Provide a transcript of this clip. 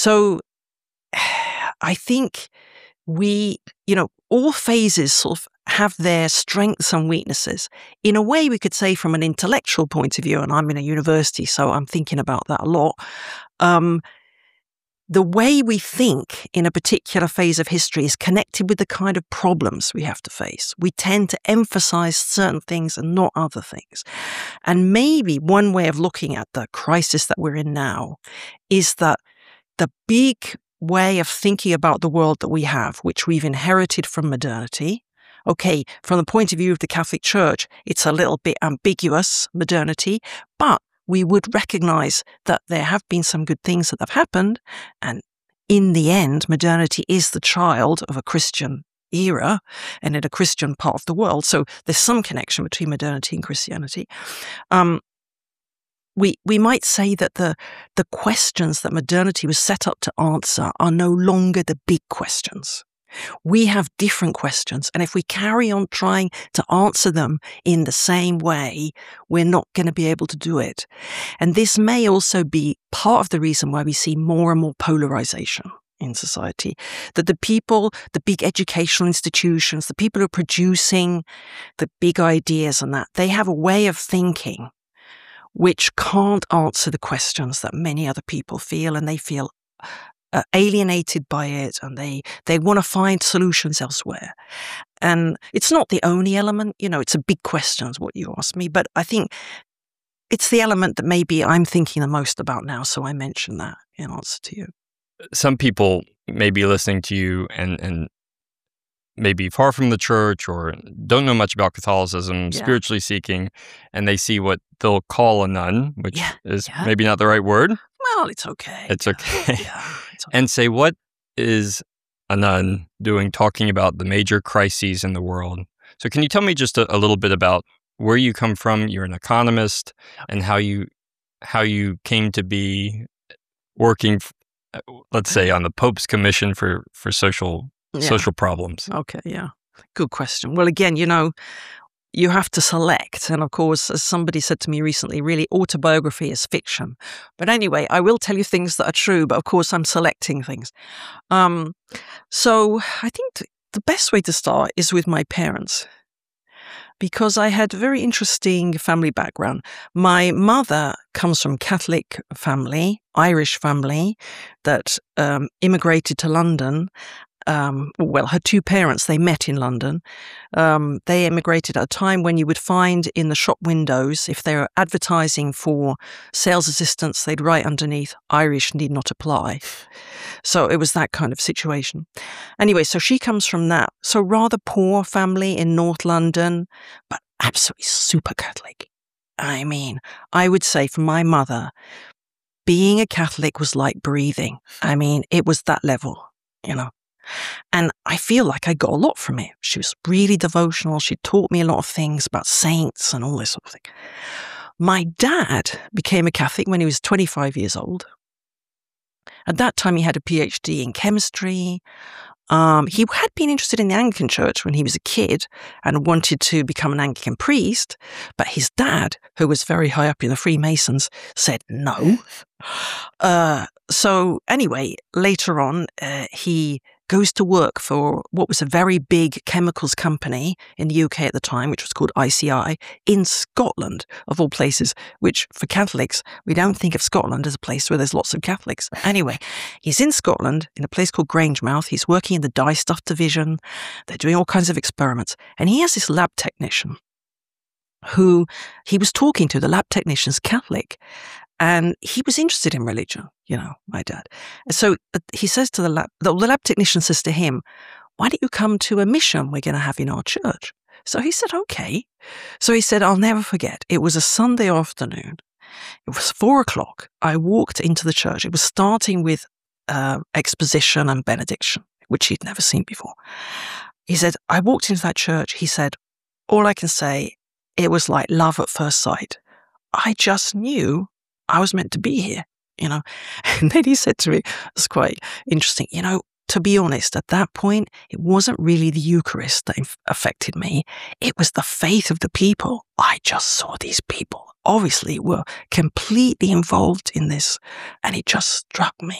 So I think all phases sort of have their strengths and weaknesses. In a way, we could say from an intellectual point of view, and I'm in a university, so I'm thinking about that a lot. The way we think in a particular phase of history is connected with the kind of problems we have to face. We tend to emphasize certain things and not other things. And maybe one way of looking at the crisis that we're in now is that the big way of thinking about the world that we have, which we've inherited from modernity, okay, from the point of view of the Catholic Church, it's a little bit ambiguous, modernity, but we would recognize that there have been some good things that have happened. And in the end, modernity is the child of a Christian era and in a Christian part of the world. So there's some connection between modernity and Christianity. We might say that the questions that modernity was set up to answer are no longer the big questions. We have different questions, and if we carry on trying to answer them in the same way, we're not going to be able to do it. And this may also be part of the reason why we see more and more polarization in society, that the people, the big educational institutions, the people who are producing the big ideas and that, they have a way of thinking which can't answer the questions that many other people feel, and they feel alienated by it, and they want to find solutions elsewhere. And it's not the only element, it's a big question is what you asked me, but I think it's the element that maybe I'm thinking the most about now, so I mentioned that in answer to you. Some people may be listening to you and maybe far from the church or don't know much about Catholicism, spiritually seeking, and they see what they'll call a nun, which is maybe not the right word. Well, it's okay. It's okay. It's okay. And say, what is a nun doing talking about the major crises in the world? So can you tell me just a little bit about where you come from? You're an economist, and how you came to be working, let's say, on the Pope's Commission for social problems. Okay, yeah. Good question. Well, again, you have to select. And of course, as somebody said to me recently, really autobiography is fiction. But anyway, I will tell you things that are true, but of course I'm selecting things. So I think the best way to start is with my parents, because I had a very interesting family background. My mother comes from Catholic family, Irish family, that immigrated to London. Her two parents, they met in London. They emigrated at a time when you would find in the shop windows, if they were advertising for sales assistants, they'd write underneath, Irish need not apply. So it was that kind of situation. Anyway, so she comes from that. So rather poor family in North London, but absolutely super Catholic. I mean, I would say for my mother, being a Catholic was like breathing. I mean, it was that level, And I feel like I got a lot from it. She was really devotional. She taught me a lot of things about saints and all this sort of thing. My dad became a Catholic when he was 25 years old. At that time, he had a PhD in chemistry. He had been interested in the Anglican Church when he was a kid and wanted to become an Anglican priest. But his dad, who was very high up in the Freemasons, said no. So anyway, later on, he goes to work for what was a very big chemicals company in the UK at the time, which was called ICI, in Scotland, of all places, which for Catholics, we don't think of Scotland as a place where there's lots of Catholics. Anyway, he's in Scotland, in a place called Grangemouth. He's working in the dye stuff division. They're doing all kinds of experiments. And he has this lab technician who he was talking to. The lab technician's Catholic. And he was interested in religion, my dad. So he says to the lab technician says to him, why don't you come to a mission we're going to have in our church? So he said, okay. So he said, I'll never forget. It was a Sunday afternoon. It was 4:00. I walked into the church. It was starting with exposition and benediction, which he'd never seen before. He said, I walked into that church. He said, all I can say, it was like love at first sight. I just knew I was meant to be here, And then he said to me, it's quite interesting, to be honest, at that point, it wasn't really the Eucharist that affected me. It was the faith of the people. I just saw these people obviously were completely involved in this, and it just struck me.